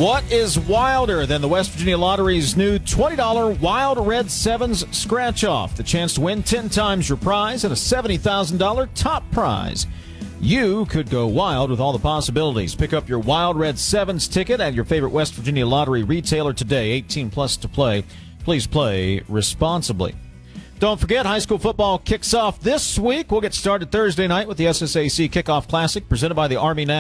What is wilder than the West Virginia Lottery's new $20 Wild Red Sevens scratch-off? The chance to win 10 times your prize and a $70,000 top prize. You could go wild with all the possibilities. Pick up your Wild Red Sevens ticket at your favorite West Virginia Lottery retailer today. 18 plus to play. Please play responsibly. Don't forget, high school football kicks off this week. We'll get started Thursday night with the SSAC Kickoff Classic presented by the Army National.